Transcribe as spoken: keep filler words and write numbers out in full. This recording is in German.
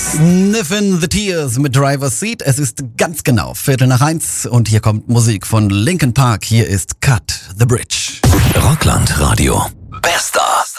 Sniffin' the Tears mit Driver's Seat. Es ist ganz genau Viertel nach eins und hier kommt Musik von Linkin Park. Hier ist Cut the Bridge. Rockland Radio. Bester.